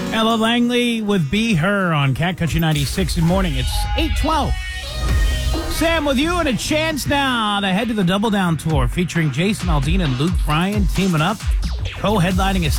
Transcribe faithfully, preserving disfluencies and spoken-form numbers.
Ella Langley with Be Her on Cat Country ninety-six. Good morning. It's eight twelve. Sam with you, and a chance now to head to the Double Down Tour featuring Jason Aldean and Luke Bryan teaming up, co-headlining a